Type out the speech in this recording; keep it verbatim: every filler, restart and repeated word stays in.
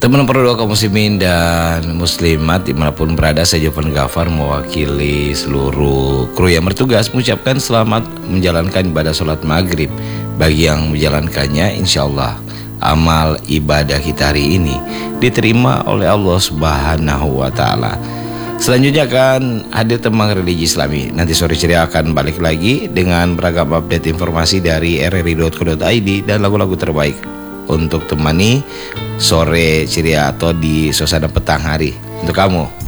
Teman perdoa kaum muslimin dan muslimat dimanapun berada, saya Jovan Gafar mewakili seluruh kru yang bertugas mengucapkan selamat menjalankan ibadah sholat maghrib. Bagi yang menjalankannya, insya Allah amal ibadah kita hari ini diterima oleh Allah Subhanahu wa Ta'ala. Selanjutnya akan hadir Temang Religi Islami. Nanti sore ceria akan balik lagi dengan beragam update informasi dari r r i dot co dot i d dan lagu-lagu terbaik untuk temani sore ceria atau di suasana petang hari untuk kamu.